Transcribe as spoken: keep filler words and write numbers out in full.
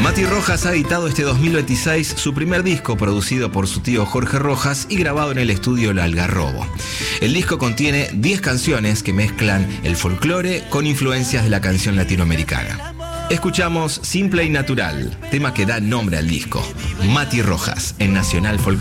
Mati Rojas ha editado este dos mil veintiséis su primer disco producido por su tío Jorge Rojas y grabado en el estudio El Algarrobo. El disco contiene diez canciones que mezclan el folclore con influencias de la canción latinoamericana. Escuchamos Simple y Natural, tema que da nombre al disco. Mati Rojas en Nacional Folclore.